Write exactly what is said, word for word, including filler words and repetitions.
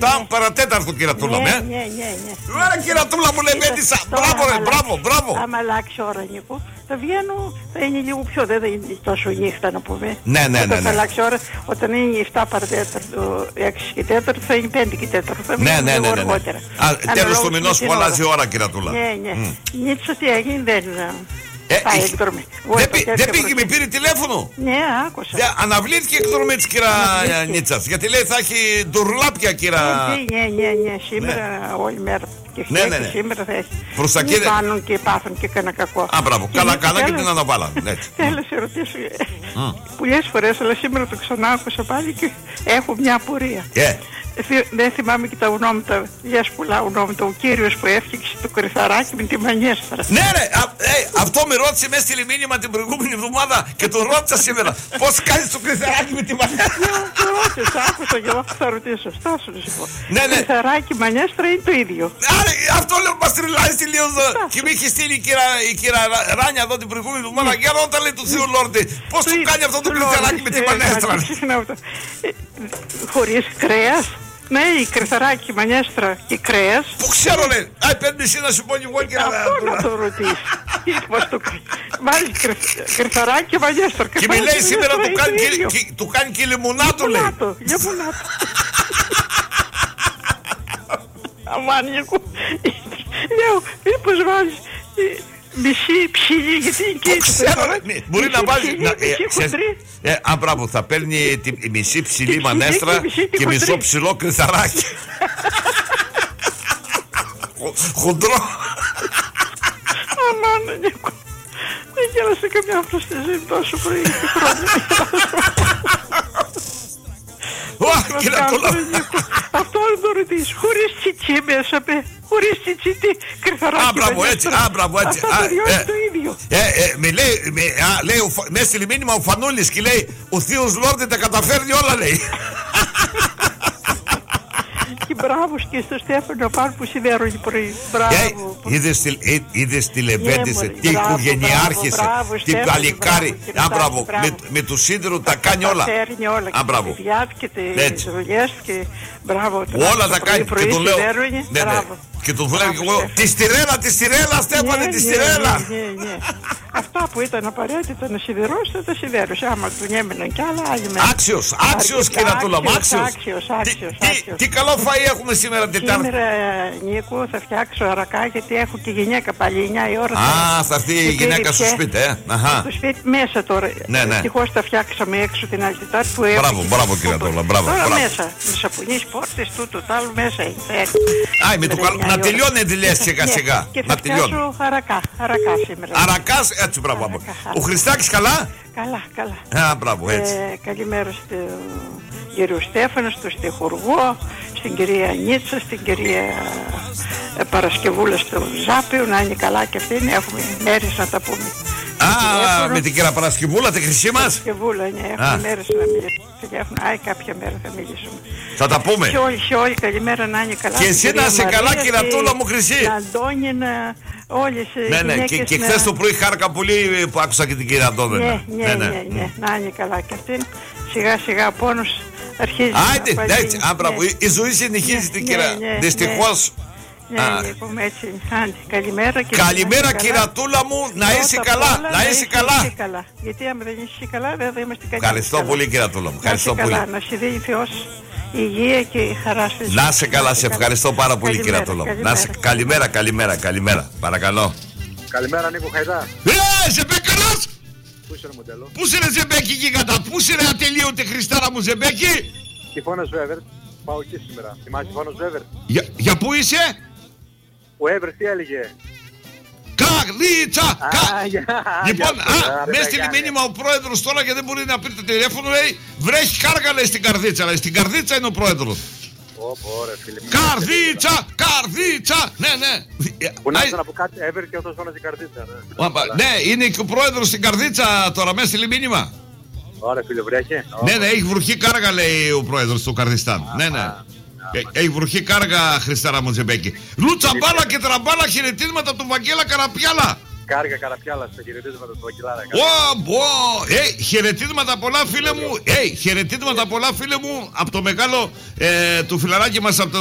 Τα παρατέταρτο, κυρατούλα μου. Ναι, ναι, ναι, ναι. Ωραία, κυρατούλα μου, λέμε έτησα. Μπράβο, ρε, μπράβο, μπράβο. Άμα αλλάξει ώρα, Νίκο, θα βγαίνω, θα είναι λίγο πιο, δεν θα είναι τόσο νύχτα να πούμε. Ναι, ναι, ναι. Θα αλλάξει ώρα, όταν είναι επτά παρατέταρτο, έξι και τέταρτο, θα είναι πέντε και τέταρτο. Ναι, ναι, ναι. Τέλος του μηνός που αλλάζει ώρα, κυρατούλα. Ναι, ναι. Νίτσο τι έγινε, δεν. Δεν πήγε, με πήρε τηλέφωνο. Ναι, άκουσα. Αναβλήθηκε η εκδρομή της κύρα Νίτσας. Γιατί λέει θα έχει ντουρλάπια, κύρα. Ναι, ναι, ναι, σήμερα όλη μέρα. Και χθες σήμερα θα έχει. Μην κάνουν και πάθουν και κανένα κακό. Α, μπράβο, καλά καλά και την αναβάλα. Θέλω να σε ρωτήσω πολλές φορές, αλλά σήμερα το ξανά άκουσα πάλι και έχω μια απορία. Δεν θυμάμαι και τα ονόματα, λες πολλά ονόματα. Ο κύριος που έφτιαξε το κρυθαράκι με τη μανιέστρα. Ναι, ρε, α, ε, αυτό με ρώτησε μέσα στη μήνυμα την προηγούμενη εβδομάδα και το ρώτησα σήμερα. Πώς κάνεις το κρυθαράκι με τη μανιέστρα. Το ρώτησα, άκουσα και εγώ θα ρωτήσω. Στάσου να σου πω. Ναι, ναι. Κρυθαράκι, μανιέστρα είναι το ίδιο. Άρα, αυτό λέω μας τριλάει τελείως. Και με είχε στείλει η κύρα, η κύρα Ράνια εδώ την προηγούμενη εβδομάδα. Για ρώτα λέει του Θεού Λόρντι. Πώς του κάνει αυτό το κρυθαράκι με τη μανιέστρα. Χωρίς κρέας. Ναι, η κρυθαράκι, μανιέστρα και κρέας. Πού ξέρω λέει. Άι πέμπτη εσύ να σου πω και εγώ και αυτό να το ρωτήσεις. Πώς το κάνει. Βάλει κρυθαράκι και μανιέστρα. Και μου λέει σήμερα του κάνει και λιμονάτο λέει. Λιμονάτο, λιμονάτο. Αμάνικο. Λέω, μήπως βάλεις μισή ψηλή, γιατί είναι και έτσι. Μπορεί να βάλει. Αν μπράβο, θα παίρνει τη μισή ψηλή μανέστρα και μισό ψηλό κρυθαράκι. Χοντρό. Αμάνα, Νίκο. Δεν γέλασε καμιά φορά στη ζωή τόσο πρωί και χρόνια. Αυτό δεν το ρωτήσεις. Χωρίς τσιτσί μέσα, παι. Χωρίς τσιτσί, τι κρυθαράκι. Α, μπράβο, έτσι, α, μπράβο, έτσι. Αυτό το δυο είναι το ίδιο. Με λέει, μέσα στη μήνυμα ο Φανούλης και λέει, ο Θείος Λόρντι τα καταφέρνει όλα, λέει. Και μπράβο και στο Στέφανο πάνω που σιδέρωνε πρωί. Μπράβο. Είδες τη Λεβέντησε, τι οικογενειάρχησε, τι παλικάρι. Α, μπράβο, με του σίδερου τα κάνει όλα. Τα φέρνει όλα. Α, μπράβο. Και τις δουλειές και μπράβο. Όλα τα κάνει και τον λέω. Και τον δουλεύει και εγώ. Τη στιρέλα, τη στιρέλα, Στέφανε, τη στιρέλα. Αυτά που ήταν απαραίτητα να σιδερώσει, θα τα σιδέρωσε. Άμα του έμειναν κι άλλα, άλλη μέρα. Άξιος, άξιος κύριε Τούλα, άξιος. Τι καλό φαΐ έχουμε σήμερα Τετάρτη. Σήμερα, Νίκο, θα φτιάξω αρακά γιατί έχω και γυναίκα πάλι εννιά η ώρα. Α, θα έρθει η γυναίκα στο σπίτι, ε. Στο σπίτι μέσα τώρα. Ευτυχώς τα φτιάξαμε έξω την άλλη Τετάρτη που έχω. Μπράβο, μπράβο κύριε Τούλα, μπράβο. Τώρα μέσα, με σαπουνείς πόρτες, τούτο, τ' άλλο μέσα είναι. Να τελειώνει τη λες σιγά σιγά. Και θα φτιάξω αρακά, αρακά σήμερα. Αρακάς, έτσι μπράβο. Ο Χριστάκης καλά. Καλά, καλά. Α, μπράβο, έτσι. Ε, καλημέρα στον κύριο Στέφανο, στον στιχουργό, στην κυρία Νίτσα, στην κυρία ε, Παρασκευούλα στο Ζάπιο, να είναι καλά και αυτήν. Έχουμε μέρες να τα πούμε. Α, με την κυρία Παρασκευούλα, τη χρυσή μας. Παρασκευούλα, ναι, έχουμε μέρες να μιλήσουμε. Άι, κάποια μέρα θα μιλήσουμε. Θα τα πούμε. Και όλοι, και όλοι, καλημέρα να είναι καλά. Και εσύ να είσαι καλά, κυρατούλα μου χρυσή. Να Αντώνινα. Όλες οι ναι, ναι, και, και χθες το πρωί χάρηκα πολύ που άκουσα και την κυρία Αντώνινα. Ναι, ναι, ναι, ναι, ναι, ναι, να είναι καλά και αυτήν. Σιγά σιγά ο πόνος αρχίζει. Άιντε, να έτσι, α, μπράβο, η ζωή συνεχίζεται κυρία, δυστυχώς. Ναι, λοιπόν έτσι, άντε, καλημέρα. Καλημέρα κυρατούλα μου, να είσαι καλά, να είσαι καλά. Γιατί άμα δεν είσαι καλά δεν θα είμαστε καλοί. Ευχαριστώ πολύ κυρατούλα μου, ευχαριστώ πολύ. Να σε δίνει Θεός υγεία και χαρά στη ζωή. Να είσαι καλά, σε ευχαριστώ πάρα πολύ κυρατούλα μου. Καλημέρα, καλημέρα, καλημέρα, παρακαλώ. Καλημέρα Νίκο Χαϊδά. Ε, Ζεμπέκαλος! Πού είσαι ρε μοντέλο? Πού είσαι ρε Ζεμπέκη γίγαντα, πού είσαι ρε ατελείωτε Χριστάρα μου Ζεμπέκη? Τυφώνας Βέβερ, πάω εκεί σήμερα. Θυμάσαι Τυφώνας Βέβερ? Για, για πού είσαι? Ο Έβερ τι έλεγε? Καρδίτσα! Ah, yeah, λοιπόν, yeah, α, με έστειλε μήνυμα ο πρόεδρος τώρα και δεν μπορεί να πει το τηλέφωνο, λέει, βρέχει κάργα λέει στην Καρδίτσα, λέει, στην Καρδίτσα είναι ο πρόεδρος. Ωραία, φίλε. Καρδίτσα, Καρδίτσα, ναι, ναι. Που να να πω κάτι, Έβερ και αυτός φώναζε Καρδίτσα, ναι. Ναι, είναι και ο πρόεδρος στην Καρδίτσα τώρα, με έστειλε μήνυμα. Ωραία, φίλε, βρέχει. Ναι, ναι, έχει βροχή κάργα, λέει ο πρόεδρος του Καρδιστάν. Ναι, ναι. Έχει βροχή κάργα, Χριστάρα μου Ζεμπέκη. Λούτσα μπάλα και τραμπάλα, χαιρετίσματα του Βαγγέλα Καραπιάλα. Κάργα Καραπιάλα, στα χαιρετίσματα του Βαγγελάρα. Ω, μπο, ε, χαιρετίσματα πολλά φίλε μου, ε, χαιρετίσματα πολλά φίλε μου από το μεγάλο ε, του φιλαράκι μας από το